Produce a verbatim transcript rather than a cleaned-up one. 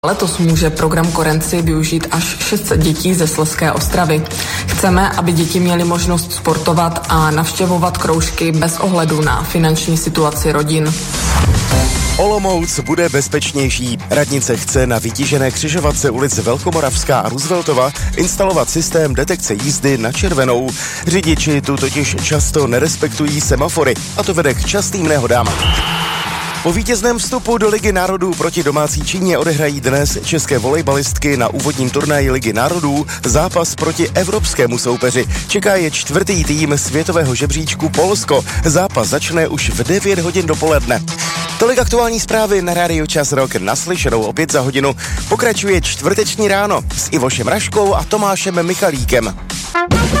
Letos může program Korenci využít až šest set dětí ze Slezské Ostravy. Chceme, aby děti měly možnost sportovat a navštěvovat kroužky bez ohledu na finanční situaci rodin. Olomouc bude bezpečnější. Radnice chce na vytížené křižovatce ulic Velkomoravská a Rooseveltova instalovat systém detekce jízdy na červenou. Řidiči tu totiž často nerespektují semafory a to vede k častým nehodám. Po vítězném vstupu do Ligy národů proti domácí Číně odehrají dnes české volejbalistky na úvodním turnaji Ligy národů zápas proti evropskému soupeři. Čeká je čtvrtý tým světového žebříčku Polsko. Zápas začne už v devět hodin dopoledne. Tolik aktuální zprávy na Rádiu Čas Rock. Naslyšenou opět za hodinu. Pokračuje čtvrteční ráno s Ivošem Raškou a Tomášem Michalíkem.